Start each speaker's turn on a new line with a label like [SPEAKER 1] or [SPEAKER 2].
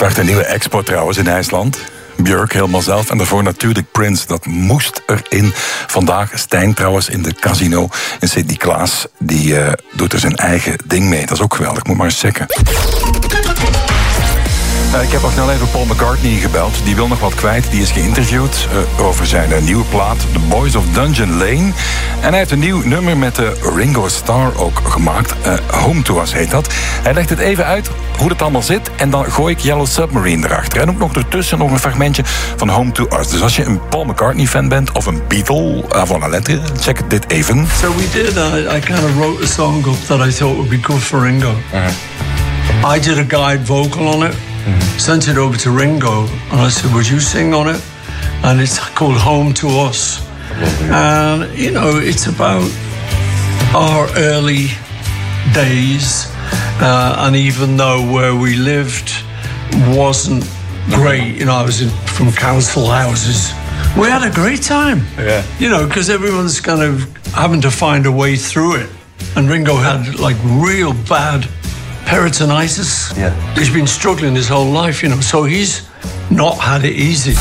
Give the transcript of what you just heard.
[SPEAKER 1] Start een nieuwe expo trouwens in IJsland. Björk helemaal zelf en daarvoor natuurlijk Prince. Dat moest erin. Vandaag Stijn trouwens in de Casino in Sint-Niklaas. Die doet er zijn eigen ding mee. Dat is ook geweldig, moet maar eens checken. Ik heb al snel even Paul McCartney gebeld. Die wil nog wat kwijt. Die is geïnterviewd over zijn nieuwe plaat The Boys of Dungeon Lane. En hij heeft een nieuw nummer met Ringo Starr ook gemaakt. Home to Us heet dat. Hij legt het even uit hoe het allemaal zit. En dan gooi ik Yellow Submarine erachter. En ook nog ertussen nog een fragmentje van Home to Us. Dus als je een Paul McCartney fan bent of een Beatle avant la lettre, check dit even.
[SPEAKER 2] So we did. I kind of wrote a song up that I thought would be good for Ringo. I did a guide vocal on it. Sent it over to Ringo and I said, would you sing on it? And it's called Home to Us. And you know, it's about our early days, and even though where we lived wasn't great, you know, I was from council houses, we had a great time. Yeah. You know, because everyone's kind of having to find a way through it. And Ringo had like real bad peritonitis. Yeah. He's been struggling his whole life, you know, so he's not had it easy.